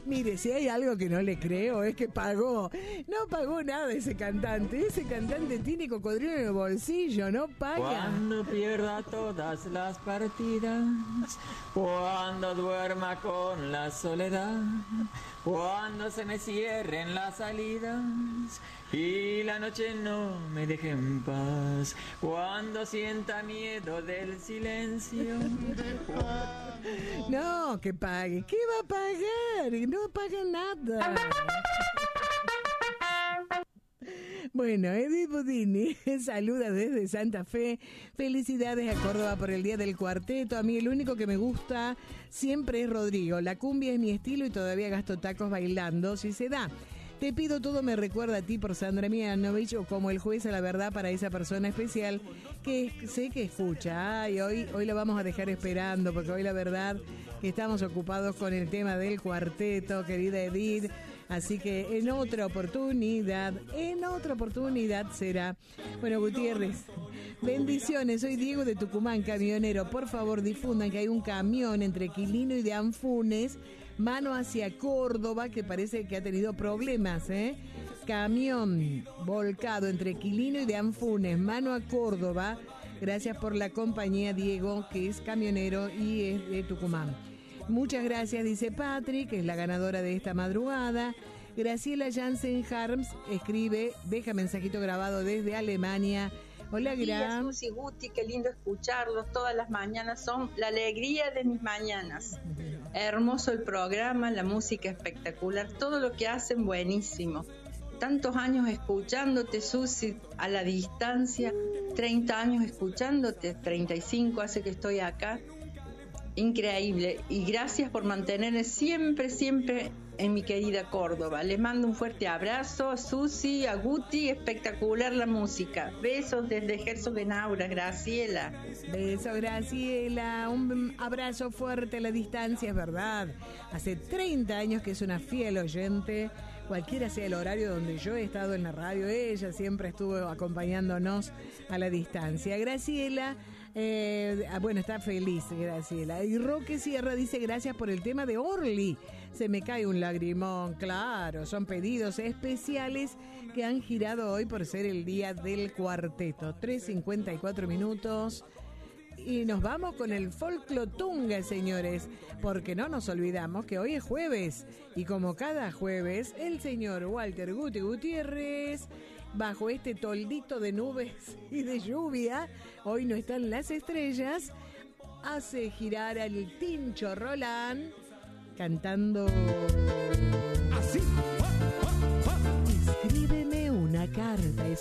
Mire, si hay algo que no le creo es que pagó. No pagó nada ese cantante. Ese cantante tiene cocodrilo en el bolsillo, no paga. Cuando pierda todas las partidas, cuando duerma con la soledad, cuando se me cierren las salidas y la noche no me deje en paz, cuando sienta miedo del silencio. No, que pague. ¿Qué va a pagar? No paga nada. Bueno, Edith Budini saluda desde Santa Fe. Felicidades a Córdoba por el Día del Cuarteto. A mí el único que me gusta siempre es Rodrigo. La cumbia es mi estilo y todavía gasto tacos bailando, si se da. Te pido todo me recuerda a ti por Sandra Mianovich, o como el juez a la verdad para esa persona especial que sé que escucha. Ay, hoy la vamos a dejar esperando porque hoy la verdad que estamos ocupados con el tema del cuarteto, querida Edith. Así que en otra oportunidad será. Bueno, Gutiérrez, bendiciones. Soy Diego de Tucumán, camionero. Por favor, difundan que hay un camión entre Quilino y de Anfunes, mano hacia Córdoba, que parece que ha tenido problemas, Camión volcado entre Quilino y de Anfunes, mano a Córdoba. Gracias por la compañía, Diego, que es camionero y es de Tucumán. Muchas gracias, dice Patrick, que es la ganadora de esta madrugada. Graciela Jansen Harms escribe, deja mensajito grabado desde Alemania. Hola, Gra. Susi, Guti, qué lindo escucharlos todas las mañanas, son la alegría de mis mañanas. Hermoso el programa, la música espectacular, todo lo que hacen buenísimo. Tantos años escuchándote, Susi, a la distancia, 30 años escuchándote, 35 hace que estoy acá. Increíble, y gracias por mantenerme siempre en mi querida Córdoba. Les mando un fuerte abrazo a Susi, a Guti, espectacular la música. Besos desde Herzogenaurach, Graciela. Beso, Graciela, un abrazo fuerte a la distancia, es verdad. Hace 30 años que es una fiel oyente, cualquiera sea el horario donde yo he estado en la radio, ella siempre estuvo acompañándonos a la distancia. Graciela, bueno, está feliz, Graciela. Y Roque Sierra dice, gracias por el tema de Orly. Se me cae un lagrimón, claro, son pedidos especiales que han girado hoy por ser el día del cuarteto. 3:54 minutos. Y nos vamos con el Folclotunga, señores, porque no nos olvidamos que hoy es jueves. Y como cada jueves, el señor Walter Guti Gutiérrez, bajo este toldito de nubes y de lluvia, hoy no están las estrellas, hace girar al Tincho Roland cantando así. Escríbeme una carta.